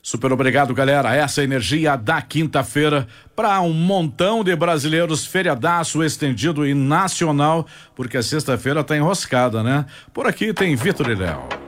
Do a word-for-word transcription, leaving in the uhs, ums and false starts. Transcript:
Super obrigado, galera. Essa é a energia da quinta-feira para um montão de brasileiros, feriadaço estendido e nacional, porque a sexta-feira tá enroscada, né? Por aqui tem Vitor e Léo.